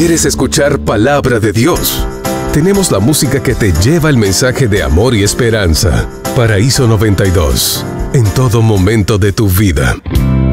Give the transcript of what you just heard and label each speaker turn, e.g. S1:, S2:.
S1: ¿Quieres escuchar palabra de Dios? Tenemos la música que te lleva el mensaje de amor y esperanza. Paraíso 92, en todo momento de tu vida.